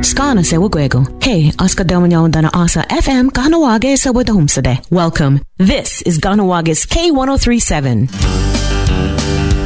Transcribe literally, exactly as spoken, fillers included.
Skana se wugwego. Hey, Oscar Delmanyaw Dana Asa F M Ganawage sa Wadahumsade. Welcome. This is Ganawage's K one oh three point seven.